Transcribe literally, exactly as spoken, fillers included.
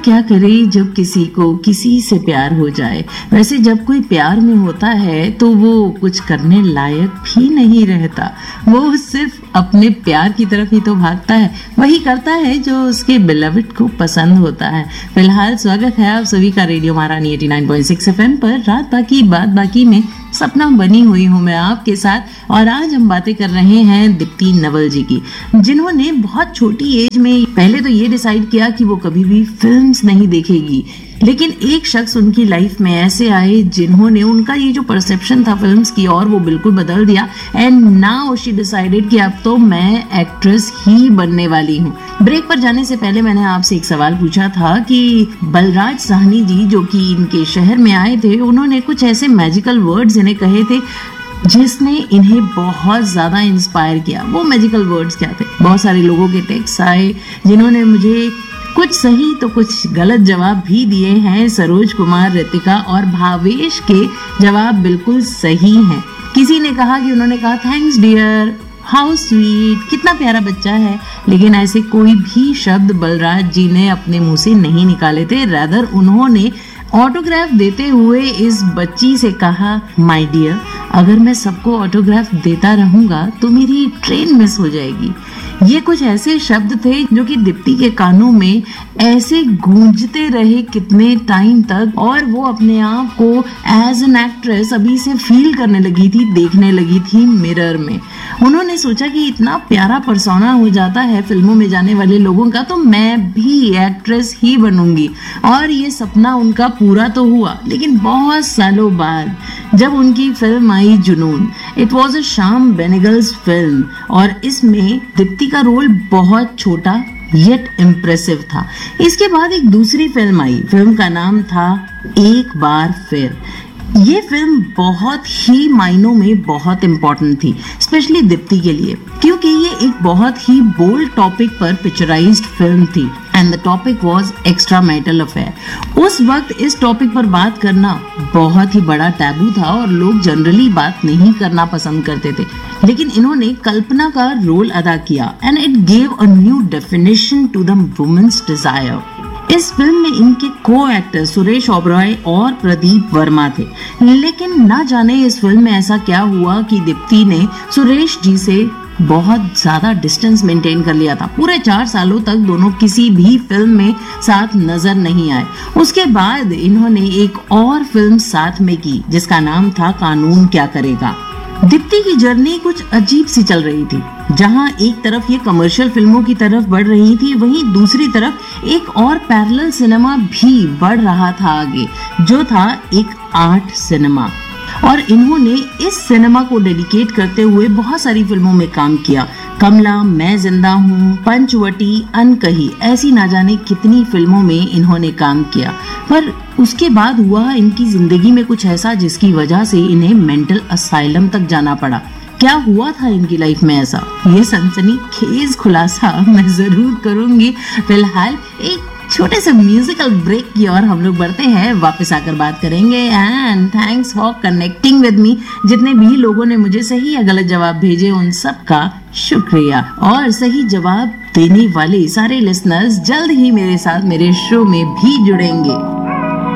क्या करे जब किसी को किसी से प्यार हो जाए। वैसे जब कोई प्यार में होता है तो वो कुछ करने लायक भी नहीं रहता, वो सिर्फ अपने प्यार की तरफ ही तो भागता है, वही करता है जो उसके बिलवड को पसंद होता है। फिलहाल स्वागत है आप सभी का रेडियो महारानी नवासी पॉइंट सिक्स एफएम पर। रात बाकी बात बाकी में सपना बनी हुई हूँ मैं आपके साथ, और आज हम बातें कर रहे हैं दीप्ति नवल जी की, जिन्होंने बहुत छोटी एज में पहले तो ये डिसाइड किया कि वो कभी भी फिल्म्स नहीं देखेगी, लेकिन एक शख्स उनकी लाइफ में ऐसे आए जिन्होंने उनका ये जो परसेप्शन था फिल्म्स की और वो बिल्कुल बदल दिया। एंड नाउ शी डिसाइडेड कि अब तो मैं एक्ट्रेस ही बनने वाली हूँ। ब्रेक पर जाने से पहले मैंने आपसे एक सवाल पूछा था कि बलराज साहनी जी जो कि इनके शहर में आए थे, उन्होंने कुछ ऐसे मैजिकल वर्ड्स इन्हें कहे थे जिसने इन्हें बहुत ज्यादा इंस्पायर किया। वो मैजिकल वर्ड्स क्या थे? बहुत सारे लोगों के टेक्स्ट आए जिन्होंने मुझे कुछ सही तो कुछ गलत जवाब भी दिए हैं। सरोज कुमार, रितिका और भावेश के जवाब बिल्कुल सही हैं। किसी ने कहा कि उन्होंने कहा थैंक्स डियर, हाउ स्वीट, कितना प्यारा बच्चा है, लेकिन ऐसे कोई भी शब्द बलराज जी ने अपने मुंह से नहीं निकाले थे। रादर उन्होंने ऑटोग्राफ देते हुए इस बच्ची से कहा, माय डियर, अगर मैं सबको ऑटोग्राफ देता रहूंगा तो मेरी ट्रेन मिस हो जाएगी। ये कुछ ऐसे शब्द थे जो कि दीप्ति के कानों में ऐसे गूंजते रहे कितने टाइम तक, और वो अपने आप को एज एन एक्ट्रेस अभी से फील करने लगी थी, देखने लगी थी मिरर में। उन्होंने सोचा कि इतना प्यारा पर्सोना हो जाता है फिल्मों में जाने वाले लोगों का, तो मैं भी एक्ट्रेस ही बनूंगी। और ये सपना उनका पूरा तो हुआ, लेकिन बहुत सालों बाद जब उनकी फिल्म आई जुनून, it was a Shyam Benegal's film, और इसमें दीप्ति का रोल बहुत छोटा येट इम्प्रेसिव था। इसके बाद एक दूसरी फिल्म आई, फिल्म का नाम था एक बार फिर। ये फिल्म बहुत ही मायनों में बहुत इम्पोर्टेंट थी, स्पेशली दीप्ति के लिए, क्योंकि ये एक बहुत ही बोल्ड टॉपिक पर पिक्चराइज्ड फिल्म थी and the topic was extra marital affair. उस वक्त इस टॉपिक पर बात करना बहुत ही बड़ा टैबू था और लोग जनरली बात नहीं करना पसंद करते थे, लेकिन इन्होंने कल्पना का रोल अदा किया and it gave a new definition to the women's Dzire. इस फिल्म में इनके को एक्टर सुरेश ओबरॉय और प्रदीप वर्मा थे, लेकिन ना जाने इस फिल्म में ऐसा क्या हुआ कि दीप्ति ने सुरेश जी से बहुत ज्यादा डिस्टेंस मेंटेन कर लिया था। पूरे चार सालों तक दोनों किसी भी फिल्म में साथ नजर नहीं आए। उसके बाद इन्होंने एक और फिल्म साथ में की जिसका नाम था कानून क्या करेगा। दीप्ति की जर्नी कुछ अजीब सी चल रही थी, जहां एक तरफ ये कमर्शियल फिल्मों की तरफ बढ़ रही थी, वहीं दूसरी तरफ एक और पैरेलल सिनेमा भी बढ़ रहा था आगे, जो था एक आर्ट सिनेमा। और इन्होंने इस सिनेमा को डेडिकेट करते हुए बहुत सारी फिल्मों में काम किया। कमला, मैं जिंदा हूँ, पंचवटी, अनकही, ऐसी ना जाने कितनी फिल्मों में इन्होंने काम किया। पर उसके बाद हुआ इनकी जिंदगी में कुछ ऐसा जिसकी वजह से इन्हें मेंटल असाइलम तक जाना पड़ा। क्या हुआ था इनकी लाइफ में ऐसा, ये सनसनीखेज खुलासा मैं जरूर करूंगी। फिलहाल एक छोटे से म्यूजिकल ब्रेक की ओर हम लोग बढ़ते हैं, वापस आकर बात करेंगे। And thanks for connecting with me. जितने भी लोगों ने मुझे सही या गलत जवाब भेजे उन सब का शुक्रिया, और सही जवाब देने वाले सारे लिसनर्स जल्द ही मेरे साथ मेरे शो में भी जुड़ेंगे।